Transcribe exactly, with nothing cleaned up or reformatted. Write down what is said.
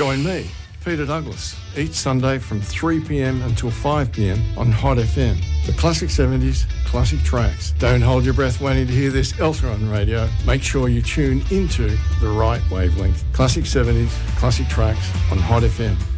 Join me, Peter Douglas, each Sunday from three p.m. until five p.m. on Hot F M. The classic seventies, classic tracks. Don't hold your breath waiting to hear this elsewhere on radio. Make sure you tune into the right wavelength. Classic seventies, classic tracks on Hot F M.